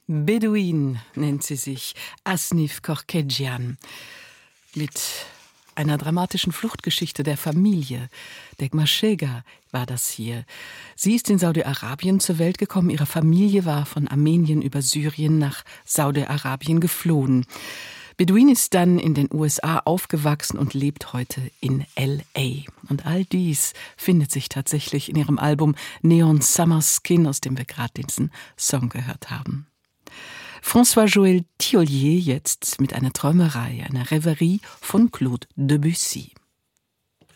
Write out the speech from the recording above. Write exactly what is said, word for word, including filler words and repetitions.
Beduin nennt sie sich, Asnif Korkedjian, mit einer dramatischen Fluchtgeschichte der Familie. Degmar Shega war das hier. Sie ist in Saudi-Arabien zur Welt gekommen. Ihre Familie war von Armenien über Syrien nach Saudi-Arabien geflohen. Beduin ist dann in den U S A aufgewachsen und lebt heute in L A. Und all dies findet sich tatsächlich in ihrem Album Neon Summer Skin, aus dem wir gerade diesen Song gehört haben. François-Joël Thiollier jetzt mit einer Träumerei, einer Rêverie von Claude Debussy.